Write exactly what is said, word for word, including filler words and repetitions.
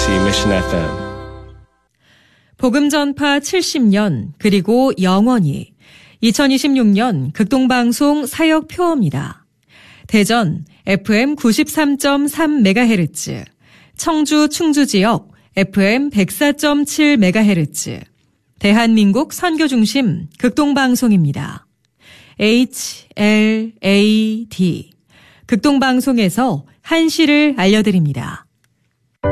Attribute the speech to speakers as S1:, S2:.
S1: Mission 에프엠.
S2: 복음 전파 칠십 년 그리고 영원히 이천이십육 년 극동방송 사역 표어입니다. 대전 에프엠 구십삼 점 삼 메가헤르츠, 청주 충주 지역 에프엠 백사 점 칠 메가헤르츠, 대한민국 선교중심 극동방송입니다. 에이치 엘 에이 디 극동방송에서 한시를 알려드립니다.